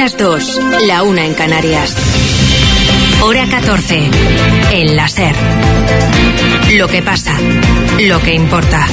las 2, la 1 en Canarias. Hora 14, en la SER. Lo que pasa, lo que importa.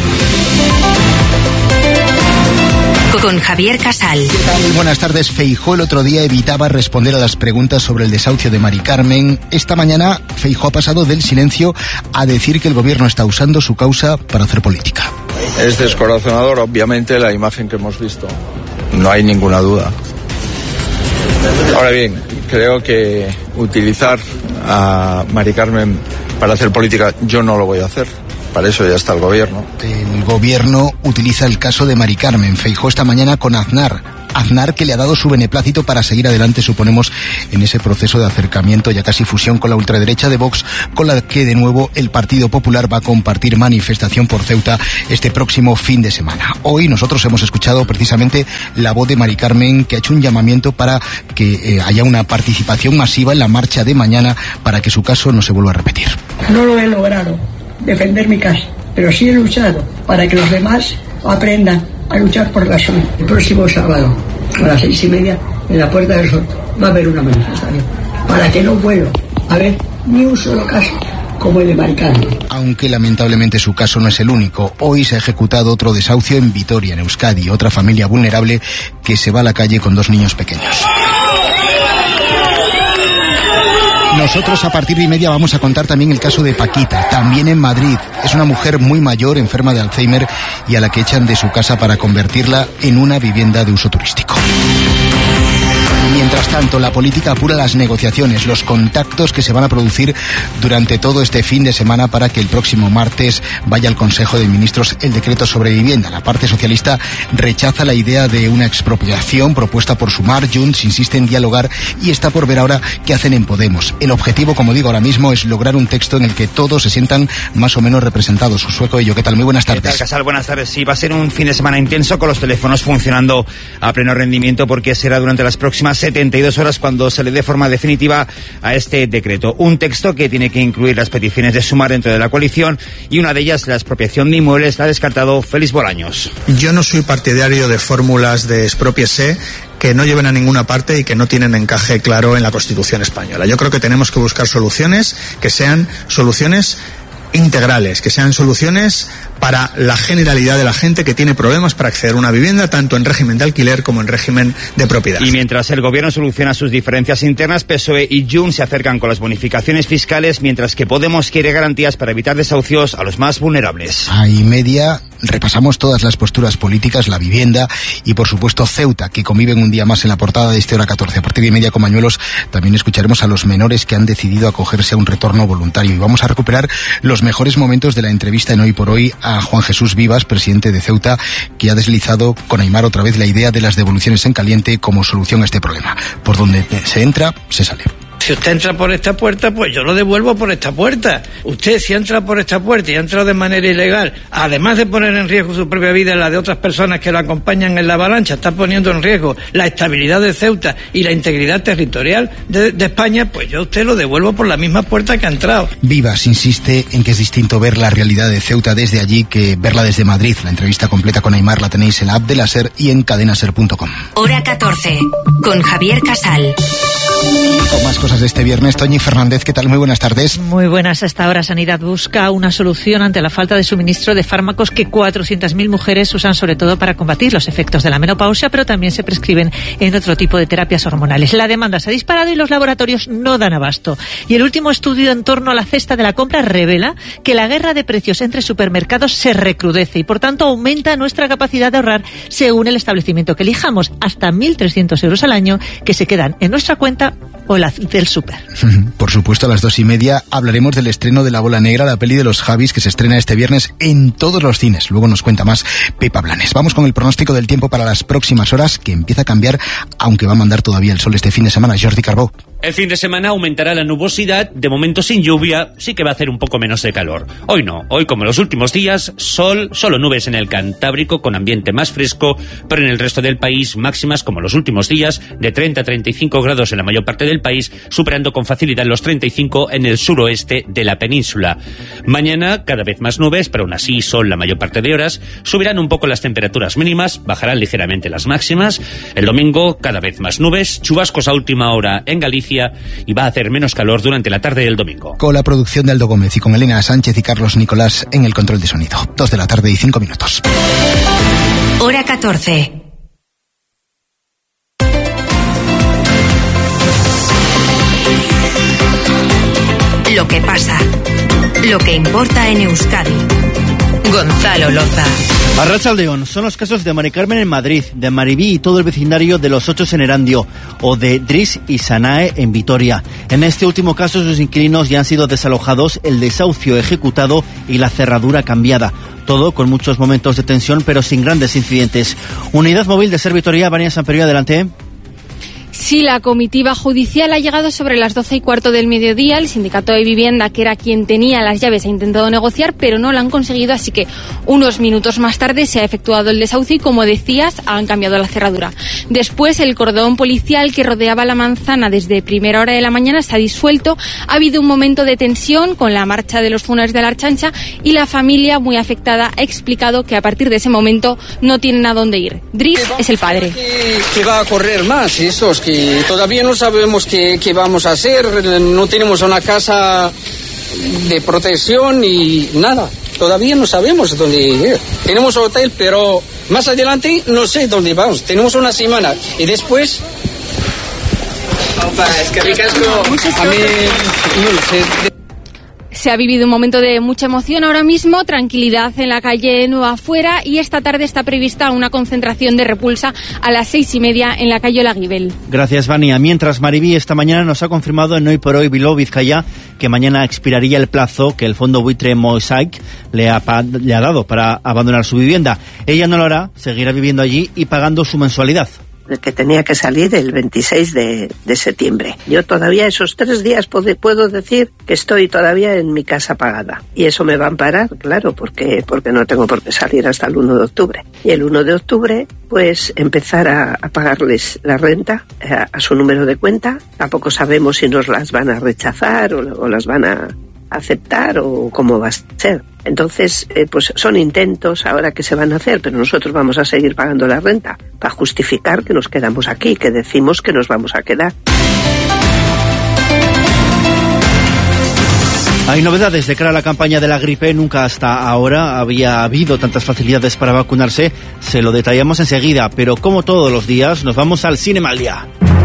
Con Javier Casal. ¿Qué tal? Muy buenas tardes. Feijóo el otro día evitaba responder a las preguntas sobre el desahucio de Mari Carmen. Esta mañana Feijóo ha pasado del silencio a decir que el gobierno está usando su causa para hacer política. Es descorazonador, obviamente, la imagen que hemos visto. No hay ninguna duda. Ahora bien, creo que utilizar a Mari Carmen para hacer política, yo no lo voy a hacer. Para eso ya está el gobierno. El gobierno utiliza el caso de Mari Carmen. Feijóo esta mañana con Aznar, que le ha dado su beneplácito para seguir adelante, suponemos, en ese proceso de acercamiento, ya casi fusión con la ultraderecha de Vox, con la que de nuevo el Partido Popular va a compartir manifestación por Ceuta este próximo fin de semana. Hoy nosotros hemos escuchado precisamente la voz de Mari Carmen, que ha hecho un llamamiento para que haya una participación masiva en la marcha de mañana para que su caso no se vuelva a repetir. No lo he logrado defender mi casa, pero sí he luchado para que los demás aprendan a luchar por la suya. El próximo sábado a las 6:30 en la Puerta del Sol va a haber una manifestación para que no vuelva a haber ni un solo caso como el de Mari Carmen. Aunque lamentablemente su caso no es el único. Hoy se ha ejecutado otro desahucio en Vitoria, en Euskadi, otra familia vulnerable que se va a la calle con 2 niños pequeños. Nosotros a partir de 1:30 vamos a contar también el caso de Paquita, también en Madrid. Es una mujer muy mayor, enferma de Alzheimer, y a la que echan de su casa para convertirla en una vivienda de uso turístico. Mientras tanto, la política apura las negociaciones, los contactos que se van a producir durante todo este fin de semana para que el próximo martes vaya al Consejo de Ministros el decreto sobre vivienda. La parte socialista rechaza la idea de una expropiación propuesta por Sumar. Junts insiste en dialogar y está por ver ahora qué hacen en Podemos. El objetivo, como digo ahora mismo, es lograr un texto en el que todos se sientan más o menos representados. Sueco Ello, ¿qué tal? Muy buenas tardes. ¿Qué tal, Casal? Buenas tardes. Sí, va a ser un fin de semana intenso con los teléfonos funcionando a pleno rendimiento porque será durante las próximas 72 horas cuando se le dé forma definitiva a este decreto. Un texto que tiene que incluir las peticiones de Sumar dentro de la coalición y una de ellas, la expropiación de inmuebles, la ha descartado Félix Bolaños. Yo no soy partidario de fórmulas de expropiese que no lleven a ninguna parte y que no tienen encaje claro en la Constitución española. Yo creo que tenemos que buscar soluciones que sean soluciones integrales, que sean soluciones para la generalidad de la gente que tiene problemas para acceder a una vivienda, tanto en régimen de alquiler como en régimen de propiedad. Y mientras el gobierno soluciona sus diferencias internas, PSOE y Junts se acercan con las bonificaciones fiscales, mientras que Podemos quiere garantías para evitar desahucios a los más vulnerables. A 1:30 repasamos todas las posturas políticas, la vivienda y, por supuesto, Ceuta, que conviven un día más en la portada de este Hora 14. A partir de 1:30 con Mañuelos también escucharemos a los menores que han decidido acogerse a un retorno voluntario. Y vamos a recuperar los mejores momentos de la entrevista en Hoy por Hoy a Juan Jesús Vivas, presidente de Ceuta, que ha deslizado con Aimar otra vez la idea de las devoluciones en caliente como solución a este problema. Por donde se entra, se sale. Si usted entra por esta puerta, pues yo lo devuelvo por esta puerta. Usted, si entra por esta puerta y ha entrado de manera ilegal, además de poner en riesgo su propia vida y la de otras personas que lo acompañan en la avalancha, está poniendo en riesgo la estabilidad de Ceuta y la integridad territorial de España, pues yo a usted lo devuelvo por la misma puerta que ha entrado. Vivas insiste en que es distinto ver la realidad de Ceuta desde allí que verla desde Madrid. La entrevista completa con Aimar la tenéis en la app de la SER y en cadenaser.com. Hora 14, con Javier Casal. Con más cosas de este viernes, Toñi Fernández, ¿qué tal? Muy buenas tardes. Muy buenas. Hasta ahora Sanidad busca una solución ante la falta de suministro de fármacos que 400.000 mujeres usan sobre todo para combatir los efectos de la menopausia, pero también se prescriben en otro tipo de terapias hormonales. La demanda se ha disparado y los laboratorios no dan abasto. Y el último estudio en torno a la cesta de la compra revela que la guerra de precios entre supermercados se recrudece y por tanto aumenta nuestra capacidad de ahorrar según el establecimiento que elijamos, hasta 1.300 euros al año que se quedan en nuestra cuenta o la del súper. Por supuesto, a las 2:30 hablaremos del estreno de La Bola Negra, la peli de los Javis, que se estrena este viernes en todos los cines. Luego nos cuenta más Pepa Blanes. Vamos con el pronóstico del tiempo para las próximas horas, que empieza a cambiar, aunque va a mandar todavía el sol este fin de semana. Jordi Carbó. El fin de semana aumentará la nubosidad, de momento sin lluvia, sí que va a hacer un poco menos de calor. Hoy no, hoy como los últimos días, sol, solo nubes en el Cantábrico con ambiente más fresco, pero en el resto del país máximas como los últimos días, de 30 a 35 grados en la mayor parte del país, superando con facilidad los 35 en el suroeste de la península. Mañana cada vez más nubes, pero aún así sol la mayor parte de horas, subirán un poco las temperaturas mínimas, bajarán ligeramente las máximas. El domingo cada vez más nubes, chubascos a última hora en Galicia, y va a hacer menos calor durante la tarde del domingo. Con la producción de Aldo Gómez y con Elena Sánchez y Carlos Nicolás en el control de sonido. 2 de la tarde y 5 minutos. Hora 14. Lo que pasa. Lo que importa en Euskadi. Gonzalo Loza. Arratsaldeon, son los casos de Mari Carmen en Madrid, de Maribí y todo el vecindario de Los Ochos en Erandio, o de Dris y Sanae en Vitoria. En este último caso, sus inquilinos ya han sido desalojados, el desahucio ejecutado y la cerradura cambiada. Todo con muchos momentos de tensión, pero sin grandes incidentes. Unidad móvil de Ser Vitoria, Vania Samperio, adelante. Sí, la comitiva judicial ha llegado sobre las 12:15 del mediodía. El sindicato de vivienda, que era quien tenía las llaves, ha intentado negociar, pero no lo han conseguido, así que unos minutos más tarde se ha efectuado el desahucio y, como decías, han cambiado la cerradura. Después, el cordón policial que rodeaba la manzana desde primera hora de la mañana se ha disuelto. Ha habido un momento de tensión con la marcha de los funerales de la Archancha y la familia, muy afectada, ha explicado que a partir de ese momento no tienen a dónde ir. Dris es el padre. ¿Qué va a correr más? Esos que todavía no sabemos qué vamos a hacer, no tenemos una casa de protección y nada, todavía no sabemos dónde ir. Tenemos hotel, pero más adelante no sé dónde vamos, tenemos una semana y después... Es que ricasco, a mí no sé... Se ha vivido un momento de mucha emoción ahora mismo, tranquilidad en la calle Nueva Fuera, y esta tarde está prevista una concentración de repulsa a las 6:30 en la calle Olaguibel. Gracias, Vania. Mientras, Maribí esta mañana nos ha confirmado en Hoy por Hoy Bilbao Vizcaya que mañana expiraría el plazo que el fondo buitre Mosaic le ha dado para abandonar su vivienda. Ella no lo hará, seguirá viviendo allí y pagando su mensualidad. Que tenía que salir el 26 de septiembre. Yo todavía esos 3 días puedo decir que estoy todavía en mi casa pagada. Y eso me va a amparar, claro, porque no tengo por qué salir hasta el 1 de octubre. Y el 1 de octubre, pues empezar a pagarles la renta a su número de cuenta. Tampoco sabemos si nos las van a rechazar o las van a aceptar o cómo va a ser. Entonces, pues son intentos ahora que se van a hacer, pero nosotros vamos a seguir pagando la renta para justificar que nos quedamos aquí, que decimos que nos vamos a quedar. Hay novedades de cara a la campaña de la gripe. Nunca hasta ahora había habido tantas facilidades para vacunarse. Se lo detallamos enseguida, pero como todos los días nos vamos al Cinemaldia.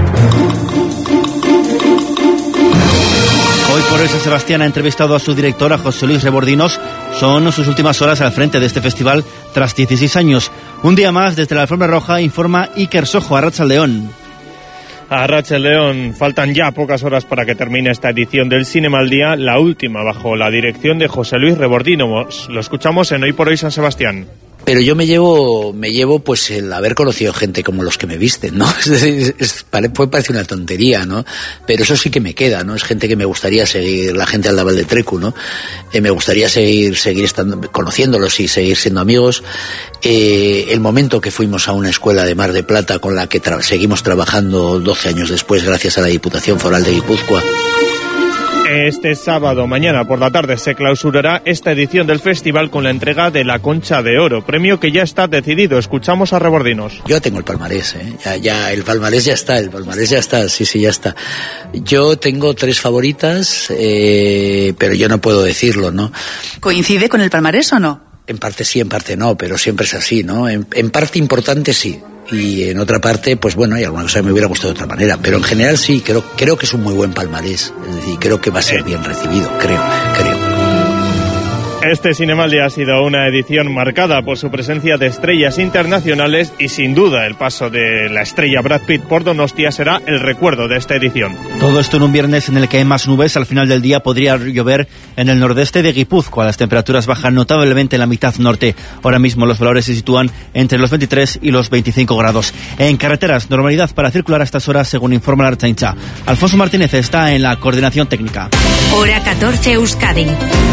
Hoy por Hoy San Sebastián ha entrevistado a su director, a José Luis Rebordinos. Son sus últimas horas al frente de este festival tras 16 años. Un día más, desde la Alfombra Roja, informa Iker Sojo. Arratsaldeon. Arratsaldeon, faltan ya pocas horas para que termine esta edición del Cinemaldia, la última bajo la dirección de José Luis Rebordinos. Lo escuchamos en Hoy por Hoy San Sebastián. Pero yo me llevo pues el haber conocido gente como los que me visten, ¿no? Parece una tontería, ¿no? Pero eso sí que me queda, ¿no? Es gente que me gustaría seguir, la gente al Daval de Trecu, ¿no? Me gustaría seguir conociéndolos y seguir siendo amigos. El momento que fuimos a una escuela de Mar de Plata con la que seguimos trabajando 12 años después gracias a la Diputación Foral de Guipúzcoa. Este sábado, mañana por la tarde, se clausurará esta edición del festival con la entrega de la Concha de Oro, premio que ya está decidido. Escuchamos a Rebordinos. Yo tengo el palmarés, ya el palmarés ya está, sí, ya está. Yo tengo 3 favoritas, pero yo no puedo decirlo, ¿no? ¿Coincide con el palmarés o no? En parte sí, en parte no, pero siempre es así, ¿no? En parte importante sí. Y en otra parte, pues bueno, hay alguna cosa que me hubiera gustado de otra manera. Pero en general sí, creo que es un muy buen palmarés. Es decir, creo que va a ser bien recibido, creo. Este Cinemaldi ha sido una edición marcada por su presencia de estrellas internacionales y sin duda el paso de la estrella Brad Pitt por Donostia será el recuerdo de esta edición. Todo esto en un viernes en el que hay más nubes. Al final del día podría llover en el nordeste de Guipúzcoa. Las temperaturas bajan notablemente en la mitad norte. Ahora mismo los valores se sitúan entre los 23 y los 25 grados. En carreteras, normalidad para circular a estas horas según informa la Ertzaintza. Alfonso Martínez está en la coordinación técnica. Hora 14 Euskadi.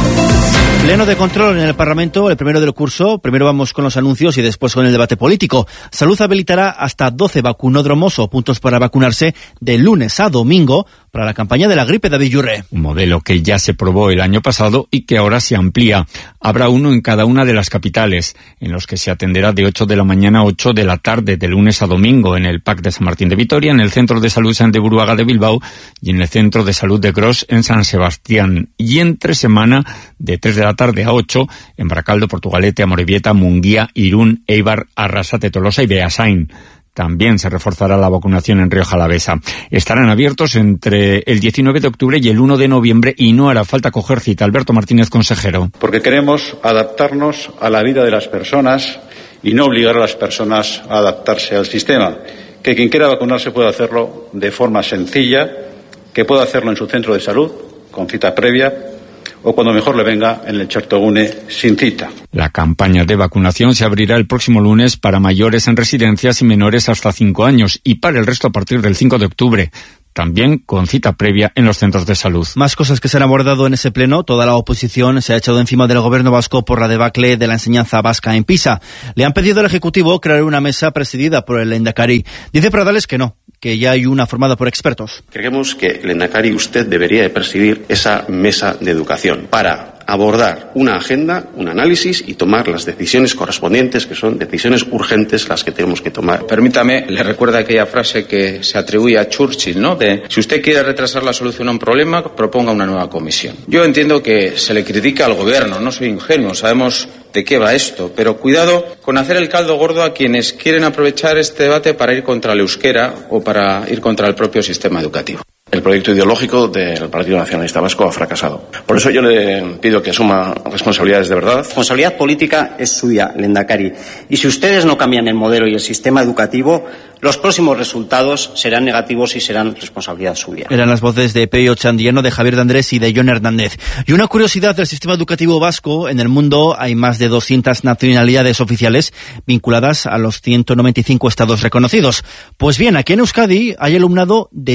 Pleno de control en el Parlamento, el primero del curso. Primero vamos con los anuncios y después con el debate político. Salud habilitará hasta 12 vacunódromos o puntos para vacunarse de lunes a domingo para la campaña de la gripe. David Yurre. Un modelo que ya se probó el año pasado y que ahora se amplía. Habrá uno en cada una de las capitales, en los que se atenderá de 8 de la mañana a 8 de la tarde, de lunes a domingo, en el PAC de San Martín de Vitoria, en el Centro de Salud Sant de Buruaga de Bilbao y en el Centro de Salud de Gros en San Sebastián. Y entre semana, de 3 de la tarde a 8, en Baracaldo, Portugalete, Amorebieta, Munguía, Irún, Eibar, Arrasate, Tolosa y Beasain. También se reforzará la vacunación en Rioja Alavesa. Estarán abiertos entre el 19 de octubre y el 1 de noviembre y no hará falta coger cita. Alberto Martínez, consejero. Porque queremos adaptarnos a la vida de las personas y no obligar a las personas a adaptarse al sistema. Que quien quiera vacunarse pueda hacerlo de forma sencilla, que pueda hacerlo en su centro de salud, con cita previa, o cuando mejor le venga en el Chertogune sin cita. La campaña de vacunación se abrirá el próximo lunes para mayores en residencias y menores hasta 5 años y para el resto a partir del 5 de octubre. También con cita previa en los centros de salud. Más cosas que se han abordado en ese pleno. Toda la oposición se ha echado encima del gobierno vasco por la debacle de la enseñanza vasca en Pisa. Le han pedido al Ejecutivo crear una mesa presidida por el Lehendakari. Dice Pradales que no, que ya hay una formada por expertos. Creemos que el Lehendakari, usted debería de presidir esa mesa de educación para abordar una agenda, un análisis y tomar las decisiones correspondientes, que son decisiones urgentes las que tenemos que tomar. Permítame, le recuerda aquella frase que se atribuye a Churchill, ¿no? De si usted quiere retrasar la solución a un problema, proponga una nueva comisión. Yo entiendo que se le critica al gobierno, no soy ingenuo, sabemos de qué va esto, pero cuidado con hacer el caldo gordo a quienes quieren aprovechar este debate para ir contra el euskera o para ir contra el propio sistema educativo. El proyecto ideológico del Partido Nacionalista Vasco ha fracasado. Por eso yo le pido que asuma responsabilidades de verdad. La responsabilidad política es suya, Lehendakari. Y si ustedes no cambian el modelo y el sistema educativo, los próximos resultados serán negativos y serán responsabilidad suya. Eran las voces de Peyo Chandiano, de Javier de Andrés y de Jon Hernández. Y una curiosidad del sistema educativo vasco: en el mundo hay más de 200 nacionalidades oficiales vinculadas a los 195 estados reconocidos. Pues bien, aquí en Euskadi hay alumnado de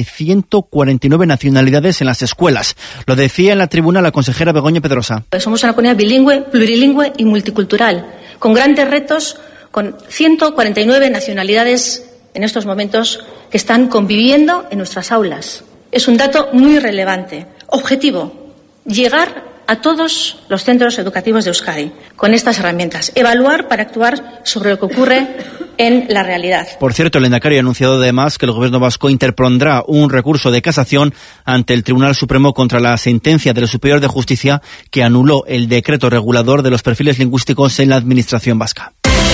149 nacionalidades en las escuelas. Lo decía en la tribuna la consejera Begoña Pedrosa. Somos una comunidad bilingüe, plurilingüe y multicultural, con grandes retos, con 149 nacionalidades en estos momentos que están conviviendo en nuestras aulas. Es un dato muy relevante. Objetivo: llegar a todos los centros educativos de Euskadi con estas herramientas. Evaluar para actuar sobre lo que ocurre en la realidad. Por cierto, el Lehendakari ha anunciado además que el gobierno vasco interpondrá un recurso de casación ante el Tribunal Supremo contra la sentencia del Superior de Justicia que anuló el decreto regulador de los perfiles lingüísticos en la administración vasca.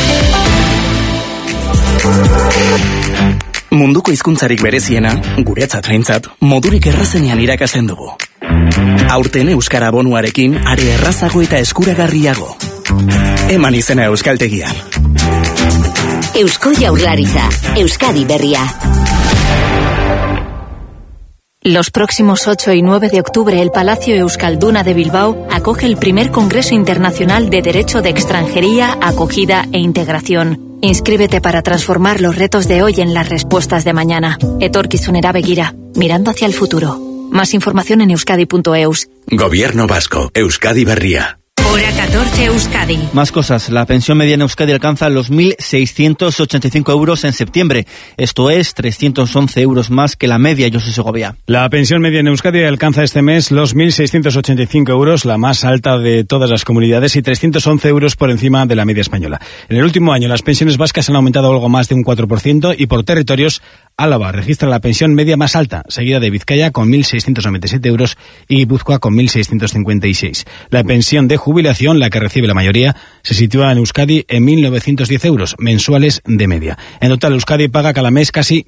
Munduko hizkuntzarik bereziena, guretzat behintzat, modurik errazenean irakasten dugu. Aurten euskara abonuarekin are errazago eta eskuragarriago. Eman izena euskaltegian. Eusko Jaurlaritza, Euskadi Berria. Los próximos 8 y 9 de octubre, el Palacio Euskalduna de Bilbao acoge el primer Congreso Internacional de Derecho de Extranjería, Acogida e Integración. Inscríbete para transformar los retos de hoy en las respuestas de mañana. Etorkizunera begira, mirando hacia el futuro. Más información en euskadi.eus. Gobierno Vasco, Euskadi Berria. Hora 14 Euskadi. Más cosas. La pensión media en Euskadi alcanza los 1.685 euros en septiembre. Esto es 311 euros más que la media, José Segovia. La pensión media en Euskadi alcanza este mes los 1.685 euros, la más alta de todas las comunidades, y 311 euros por encima de la media española. En el último año las pensiones vascas han aumentado algo más de un 4% y por territorios Álava registra la pensión media más alta, seguida de Vizcaya con 1.697 euros y Guipúzcoa con 1.656. La pensión de jubilación, la que recibe la mayoría, se sitúa en Euskadi en 1.910 euros mensuales de media. En total, Euskadi paga cada mes casi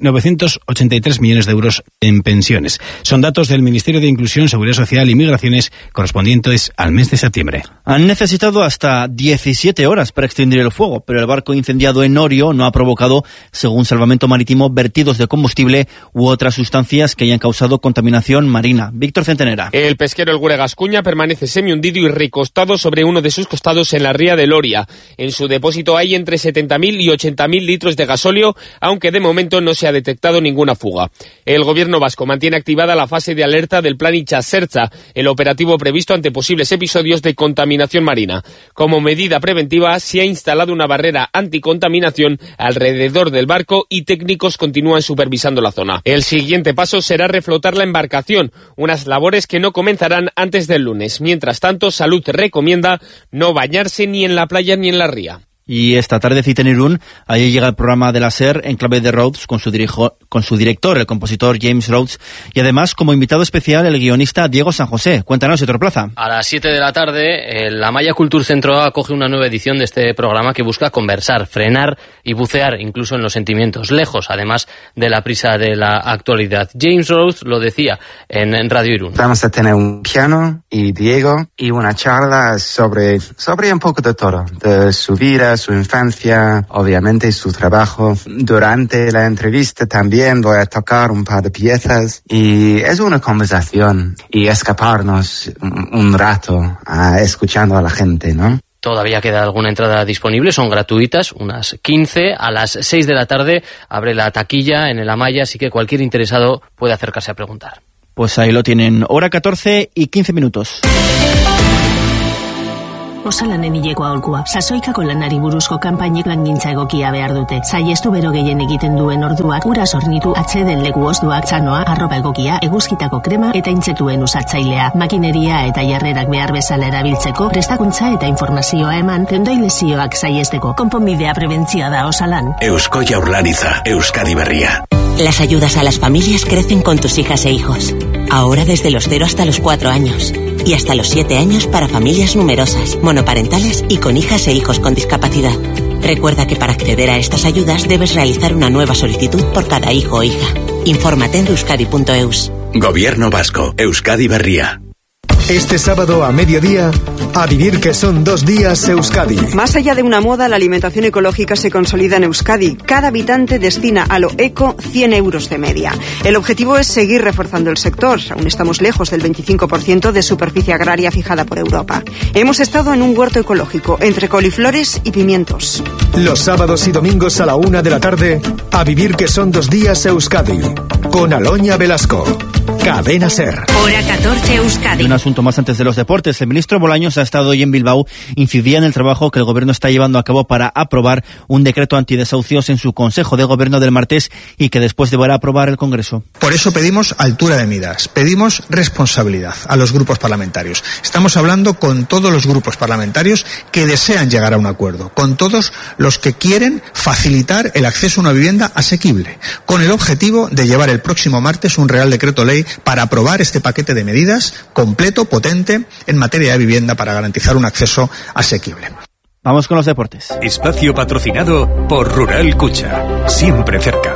983 millones de euros en pensiones. Son datos del Ministerio de Inclusión, Seguridad Social y Migraciones correspondientes al mes de septiembre. Han necesitado hasta 17 horas para extinguir el fuego, pero el barco incendiado en Orio no ha provocado, según Salvamento Marítimo, vertidos de combustible u otras sustancias que hayan causado contaminación marina. Víctor Centenera. El pesquero El Gure Gascuña permanece semi-hundido y recostado sobre uno de sus costados en la ría de Loria. En su depósito hay entre 70.000 y 80.000 litros de gasóleo, aunque de momento no se ha detectado ninguna fuga. El gobierno vasco mantiene activada la fase de alerta del plan Itxasertza, el operativo previsto ante posibles episodios de contaminación marina. Como medida preventiva, se ha instalado una barrera anticontaminación alrededor del barco y técnicos continúan supervisando la zona. El siguiente paso será reflotar la embarcación, unas labores que no comenzarán antes del lunes. Mientras tanto, Salud recomienda no bañarse ni en la playa ni en la ría. Y esta tarde cita en Irún, allí llega el programa de la SER en clave de Rhodes con su director, el compositor James Rhodes, y además como invitado especial el guionista Diego San José. Cuéntanos, Héctor Plaza. A las 7 de la tarde, la Maya Culture Centro acoge una nueva edición de este programa que busca conversar, frenar y bucear incluso en los sentimientos, lejos además de la prisa de la actualidad. James Rhodes lo decía en Radio Irún. Vamos a tener un piano y Diego y una charla sobre un poco de todo, de su vida, su infancia, obviamente su trabajo. Durante la entrevista también voy a tocar un par de piezas y es una conversación y escaparnos un rato escuchando a la gente, ¿no? Todavía queda alguna entrada disponible, son gratuitas, unas 15. A las 6 de la tarde abre la taquilla en el Amaya, así que cualquier interesado puede acercarse a preguntar. Pues ahí lo tienen, hora 14 y 15 minutos. Osalanen hileko aholkua. Sasoikako lanari buruzko kanpainek langintza egokia behar dute. Saiestu bero gehien egiten duen orduak, ura sornitu, atxeden leku ozduak, txanoa, arropa egokia, eguzkitako krema eta intzetuen usatzailea. Makineria eta jarrerak behar bezala erabiltzeko, prestakuntza eta informazioa eman, tendoi lesioak saiesteko. Konponbidea prebentzioa da Osalan. Eusko Jaurlaritza, Euskadi Berria. Las ayudas a las familias crecen con tus hijas e hijos. Ahora desde los 0 hasta los 4 años. Y hasta los 7 años para familias numerosas, monoparentales y con hijas e hijos con discapacidad. Recuerda que para acceder a estas ayudas debes realizar una nueva solicitud por cada hijo o hija. Infórmate en euskadi.eus. Gobierno Vasco, Euskadi Berria. Este sábado a mediodía, a vivir que son 2 días Euskadi. Más allá de una moda, la alimentación ecológica se consolida en Euskadi. Cada habitante destina a lo eco 100 euros de media. El objetivo es seguir reforzando el sector. Aún estamos lejos del 25% de superficie agraria fijada por Europa. Hemos estado en un huerto ecológico, entre coliflores y pimientos. Los sábados y domingos a la 1 de la tarde, a vivir que son 2 días Euskadi. Con Aloña Velasco. Cadena SER. Hora 14 Euskadi. Un asunto más antes de los deportes. El ministro Bolaños ha estado hoy en Bilbao, incidía en el trabajo que el gobierno está llevando a cabo para aprobar un decreto antidesahucios en su Consejo de Gobierno del martes y que después deberá aprobar el Congreso. Por eso pedimos altura de miras, pedimos responsabilidad a los grupos parlamentarios. Estamos hablando con todos los grupos parlamentarios que desean llegar a un acuerdo, con todos los que quieren facilitar el acceso a una vivienda asequible, con el objetivo de llevar el próximo martes un Real Decreto Ley para aprobar este paquete de medidas completo, potente, en materia de vivienda para garantizar un acceso asequible. Vamos con los deportes. Espacio patrocinado por Rural Cucha. Siempre cerca.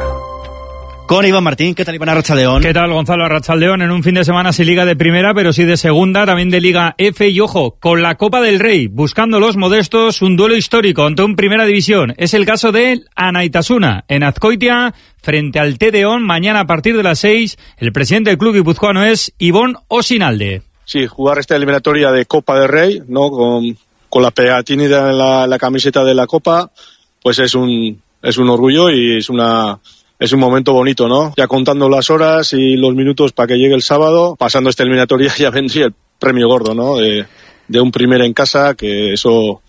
Con Iván Martín, ¿qué tal Iván Arrachaldeón? ¿Qué tal Gonzalo Arrachaldeón? En un fin de semana sin liga de primera, pero sí de segunda, también de Liga F y ojo, con la Copa del Rey, buscando los modestos, un duelo histórico ante un Primera División. Es el caso de Anaitasuna, en Azkoitia, frente al Tedeón, mañana a partir de las 6. El presidente del club guipuzcoano es Ibon Osinalde. Sí, jugar esta eliminatoria de Copa del Rey, ¿no? Con la pegatina en la camiseta de la Copa, pues es un orgullo y es un momento bonito, ¿no? Ya contando las horas y los minutos para que llegue el sábado, pasando esta eliminatoria ya vendría el premio gordo, ¿no? De un primer en casa, que eso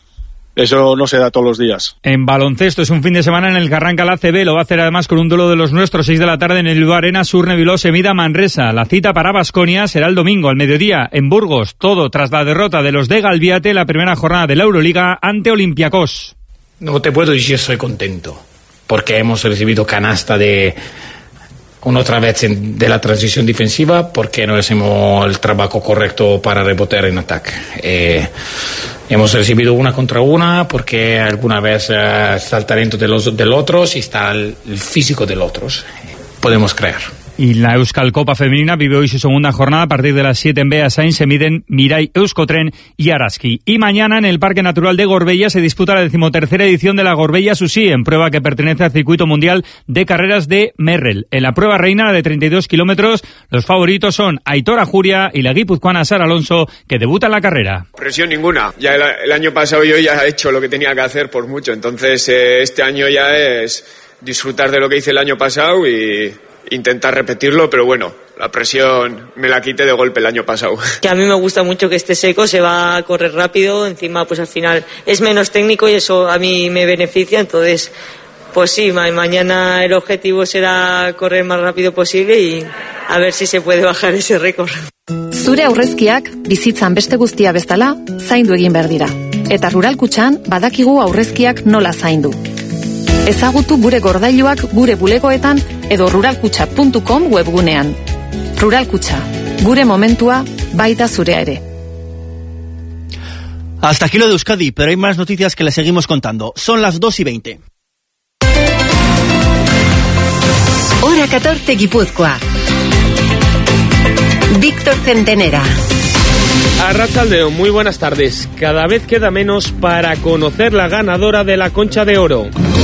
no se da todos los días. En baloncesto es un fin de semana en el que arranca la ACB, lo va a hacer además con un duelo de los nuestros, 6 de la tarde en el Bilbao Arena, Surne Bilbao se mida Manresa. La cita para Baskonia será el domingo al mediodía en Burgos, todo tras la derrota de los de Galviate la primera jornada de la Euroliga ante Olympiacos. No te puedo decir estoy contento, porque hemos recibido canasta de otra vez de la transición defensiva porque no hacemos el trabajo correcto para rebotar en ataque. Hemos recibido una contra una porque alguna vez está el talento del otros y está el físico del otros. Podemos creer. Y la Euskal Copa Femenina vive hoy su segunda jornada. A partir de las 7 en Beasain se miden Mirai, Euskotren y Araski. Y mañana en el Parque Natural de Gorbella se disputa la 13ª edición de la Gorbella Susí, en prueba que pertenece al circuito mundial de carreras de Merrell. En la prueba reina de 32 kilómetros, los favoritos son Aitor Ajuria y la guipuzcoana Sara Alonso, que debuta en la carrera. Presión ninguna. Ya el año pasado yo ya he hecho lo que tenía que hacer por mucho. Entonces este año ya es disfrutar de lo que hice el año pasado y intentar repetirlo, pero bueno, la presión me la quité de golpe el año pasado. Que a mí me gusta mucho que esté seco, se va a correr rápido, encima pues al final es menos técnico y eso a mí me beneficia, entonces pues sí, mañana el objetivo será correr más rápido posible y a ver si se puede bajar ese récord. Zure aurrezkiak bizitzan beste guztia bezala zaindu egin behar dira. Eta Rural Kutxan badakigu aurrezkiak nola zaindu. Ezagutu gure gordailuak gure bulegoetan edo ruralkutxa.com webgunean. Rural Kutxa, gure momentua baita zurea ere. Hasta aquí lo de Euskadi, pero hay más noticias que les seguimos contando. Son las 2:20. Hora 14 Guipúzcoa. Víctor Centenera. Arratsaldeon, muy buenas tardes. Cada vez queda menos para conocer la ganadora de la Concha de Oro.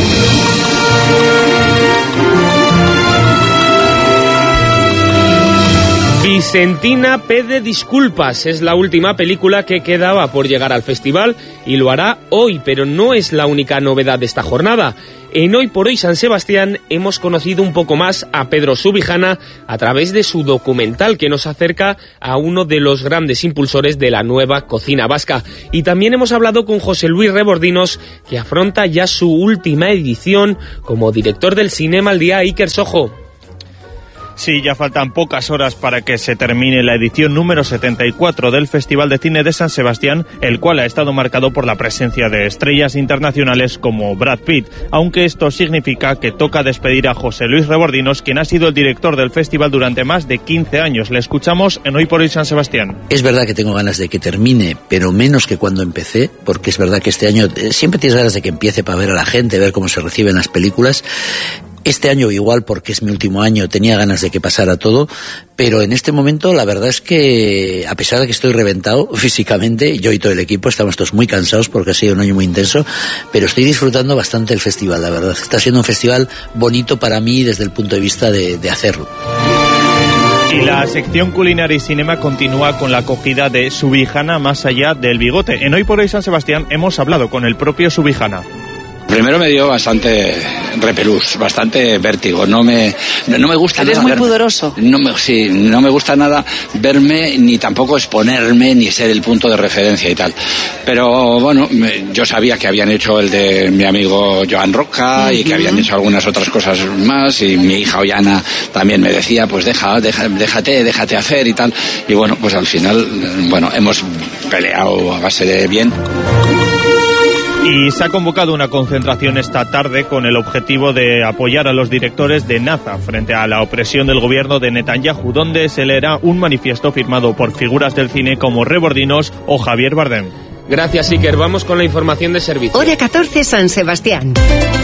Vicentina pide disculpas. Es la última película que quedaba por llegar al festival y lo hará hoy, pero no es la única novedad de esta jornada. En Hoy por Hoy San Sebastián hemos conocido un poco más a Pedro Subijana a través de su documental que nos acerca a uno de los grandes impulsores de la nueva cocina vasca. Y también hemos hablado con José Luis Rebordinos, que afronta ya su última edición como director del Cinema al Día Iker Sojo. Sí, ya faltan pocas horas para que se termine la edición número 74 del Festival de Cine de San Sebastián, el cual ha estado marcado por la presencia de estrellas internacionales como Brad Pitt, aunque esto significa que toca despedir a José Luis Rebordinos, quien ha sido el director del festival durante más de 15 años. Le escuchamos en Hoy por Hoy San Sebastián. Es verdad que tengo ganas de que termine, pero menos que cuando empecé, porque es verdad que este año siempre tienes ganas de que empiece para ver a la gente, ver cómo se reciben las películas. Este año igual, porque es mi último año, tenía ganas de que pasara todo, pero en este momento la verdad es que, a pesar de que estoy reventado físicamente, yo y todo el equipo estamos todos muy cansados porque ha sido un año muy intenso, pero estoy disfrutando bastante el festival, la verdad. Está siendo un festival bonito para mí desde el punto de vista de hacerlo. Y la sección culinaria y cinema continúa con la acogida de Subijana más allá del bigote. En Hoy por Hoy San Sebastián hemos hablado con el propio Subijana. Primero me dio bastante repelús, bastante vértigo. No me gusta nada. ¿Eres muy pudoroso? No me gusta nada verme, ni tampoco exponerme, ni ser el punto de referencia y tal. Pero bueno, yo sabía que habían hecho el de mi amigo Joan Roca y que habían hecho algunas otras cosas más, y mi hija Ollana también me decía, pues déjate hacer y tal. Y bueno, pues al final, bueno, hemos peleado a base de bien. Y se ha convocado una concentración esta tarde con el objetivo de apoyar a los directores de NASA frente a la opresión del gobierno de Netanyahu, donde se leerá un manifiesto firmado por figuras del cine como Rebordinos o Javier Bardem. Gracias, Iker. Vamos con la información de servicio. Hora 14 San Sebastián.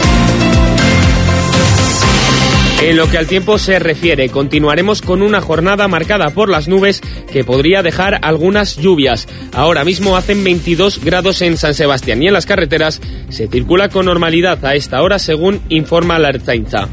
En lo que al tiempo se refiere, continuaremos con una jornada marcada por las nubes que podría dejar algunas lluvias. Ahora mismo hacen 22 grados en San Sebastián y en las carreteras se circula con normalidad a esta hora, según informa la Ertzaintza.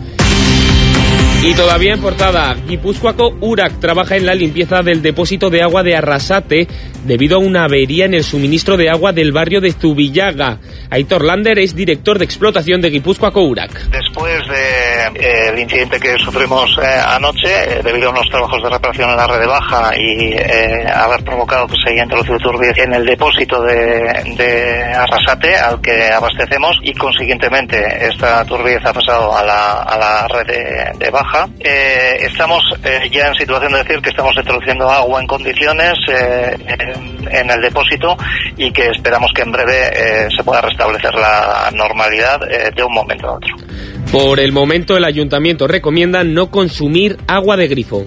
Y todavía en portada, Guipúzcoako Urak trabaja en la limpieza del depósito de agua de Arrasate debido a una avería en el suministro de agua del barrio de Zubillaga. Aitor Lander es director de explotación de Guipúzcoako Urak. Después del incidente que sufrimos anoche, debido a unos trabajos de reparación en la red de baja y haber provocado que se haya introducido turbidez en el depósito de Arrasate al que abastecemos, y consiguientemente esta turbidez ha pasado a la red de baja. Estamos ya en situación de decir que estamos introduciendo agua en condiciones en el depósito y que esperamos que en breve se pueda restablecer la normalidad de un momento a otro. Por el momento, el ayuntamiento recomienda no consumir agua de grifo.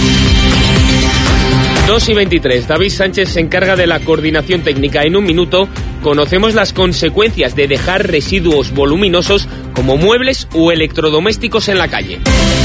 2:23. David Sánchez se encarga de la coordinación técnica. En un minuto conocemos las consecuencias de dejar residuos voluminosos como muebles o electrodomésticos en la calle.